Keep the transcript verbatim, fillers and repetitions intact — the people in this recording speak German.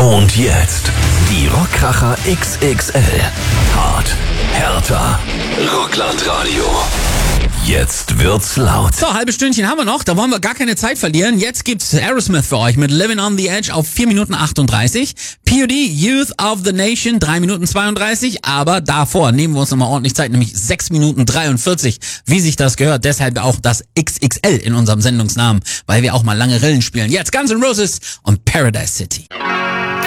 Und jetzt die Rockkracher X X L. Hart, härter, Rocklandradio. Jetzt wird's laut. So, halbe Stündchen haben wir noch, da wollen wir gar keine Zeit verlieren. Jetzt gibt's Aerosmith für euch mit Living on the Edge auf vier Minuten achtunddreißig. P O D, Youth of the Nation, drei Minuten zweiunddreißig. Aber davor nehmen wir uns nochmal ordentlich Zeit, nämlich sechs Minuten dreiundvierzig, wie sich das gehört. Deshalb auch das X X L in unserem Sendungsnamen, weil wir auch mal lange Rillen spielen. Jetzt Guns N' Roses und Paradise City.